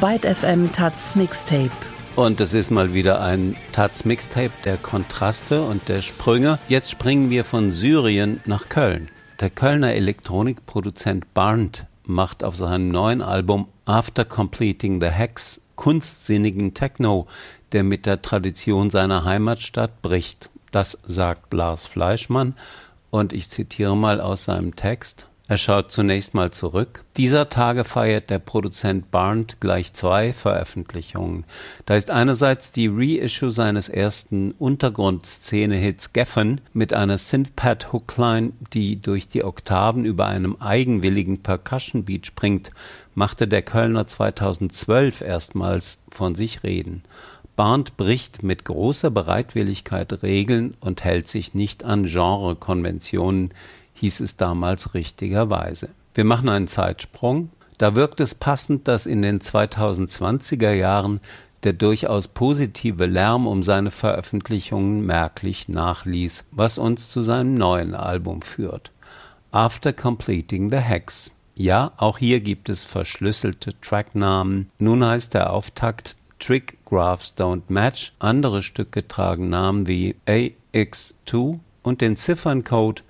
Byte FM Taz Mixtape. Und es ist mal wieder ein Taz Mixtape der Kontraste und der Sprünge. Jetzt springen wir von Syrien nach Köln. Der Kölner Elektronikproduzent Barnt macht auf seinem neuen Album After Completing the Hex kunstsinnigen Techno, der mit der Tradition seiner Heimatstadt bricht. Das sagt Lars Fleischmann und ich zitiere mal aus seinem Text. Er schaut zunächst mal zurück. Dieser Tage feiert der Produzent Barnt gleich 2 Veröffentlichungen. Da ist einerseits die Reissue seines ersten Untergrundszene-Hits Geffen mit einer Synthpad-Hookline, die durch die Oktaven über einem eigenwilligen Percussion-Beat springt, machte der Kölner 2012 erstmals von sich reden. Barnt bricht mit großer Bereitwilligkeit Regeln und hält sich nicht an Genrekonventionen, hieß es damals richtigerweise. Wir machen einen Zeitsprung. Da wirkt es passend, dass in den 2020er Jahren der durchaus positive Lärm um seine Veröffentlichungen merklich nachließ, was uns zu seinem neuen Album führt. After Completing the Hex. Ja, auch hier gibt es verschlüsselte Tracknamen. Nun heißt der Auftakt Trick Graphs Don't Match. Andere Stücke tragen Namen wie AX2 und den Zifferncode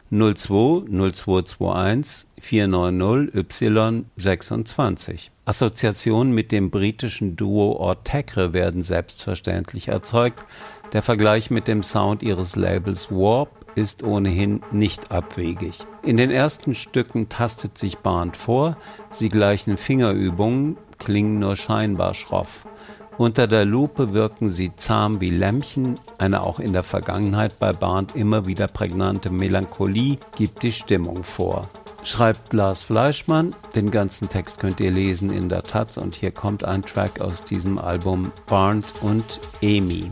020221 490 Y26. Assoziationen mit dem britischen Duo Ortekre werden selbstverständlich erzeugt. Der Vergleich mit dem Sound ihres Labels Warp ist ohnehin nicht abwegig. In den ersten Stücken tastet sich Barnt vor. Sie gleichen Fingerübungen, klingen nur scheinbar schroff. Unter der Lupe wirken sie zahm wie Lämmchen. Eine auch in der Vergangenheit bei Barnt immer wieder prägnante Melancholie gibt die Stimmung vor. Schreibt Lars Fleischmann. Den ganzen Text könnt ihr lesen in der Taz und hier kommt ein Track aus diesem Album Barnt und Emi.